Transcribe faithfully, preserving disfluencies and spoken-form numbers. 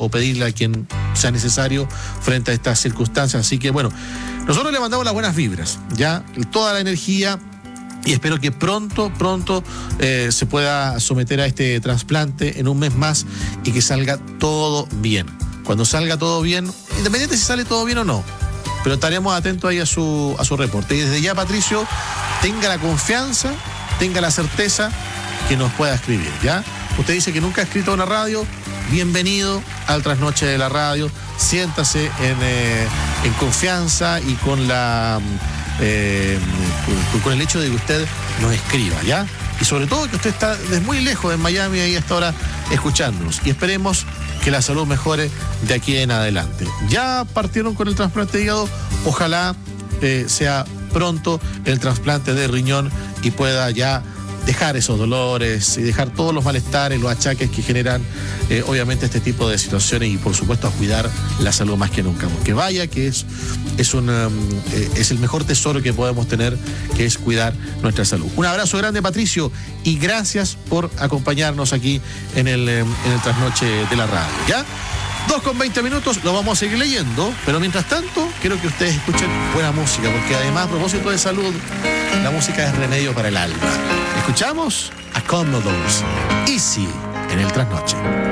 o pedirle a quien sea necesario frente a estas circunstancias. Así que bueno, nosotros le mandamos las buenas vibras, ya, toda la energía, y espero que pronto, pronto eh, se pueda someter a este trasplante en un mes más y que salga todo bien. Cuando salga todo bien, independiente si sale todo bien o no, pero estaremos atentos ahí a su, a su reporte. Y desde ya, Patricio, tenga la confianza, tenga la certeza que nos pueda escribir, ¿ya? Usted dice que nunca ha escrito a una radio. Bienvenido al Trasnoche de la Radio. Siéntase en, eh, en confianza y con la eh, con, con el hecho de que usted nos escriba, ¿ya? Y sobre todo que usted está desde muy lejos en Miami ahí hasta ahora escuchándonos. Y esperemos que la salud mejore de aquí en adelante. Ya partieron con el trasplante de hígado. Ojalá eh, sea pronto el trasplante de riñón y pueda ya dejar esos dolores y dejar todos los malestares, los achaques que generan eh, obviamente este tipo de situaciones, y por supuesto a cuidar la salud más que nunca, porque vaya que es, es, un, um, eh, es el mejor tesoro que podemos tener, que es cuidar nuestra salud. Un abrazo grande, Patricio, y gracias por acompañarnos aquí en el, en el Trasnoche de la Radio, ¿ya? dos con veinte minutos, lo vamos a seguir leyendo, pero mientras tanto quiero que ustedes escuchen buena música, porque además, a propósito de salud, la música es remedio para el alma. Escuchamos a Commodores, Easy, en el Trasnoche.